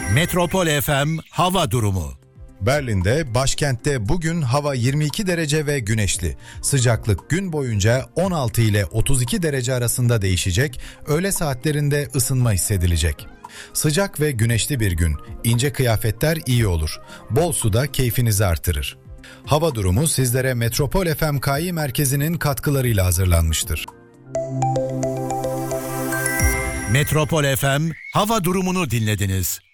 Metropol FM hava durumu. Berlin'de, başkentte bugün hava 22 derece ve güneşli. Sıcaklık gün boyunca 16 ile 32 derece arasında değişecek, öğle saatlerinde ısınma hissedilecek. Sıcak ve güneşli bir gün, ince kıyafetler iyi olur. Bol su da keyfinizi artırır. Hava durumu sizlere Metropol FM KI merkezinin katkılarıyla hazırlanmıştır. Metropol FM hava durumunu dinlediniz.